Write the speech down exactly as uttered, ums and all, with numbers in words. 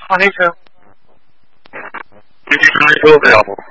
放黑车。 继续开车不要不。